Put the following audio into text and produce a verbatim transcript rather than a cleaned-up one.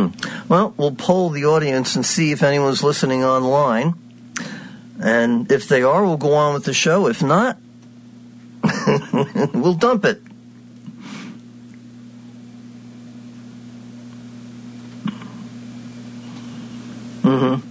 Mm-hmm. Well, we'll poll the audience and see if anyone's listening online. And if they are, we'll go on with the show. If not, we'll dump it. Mm-hmm.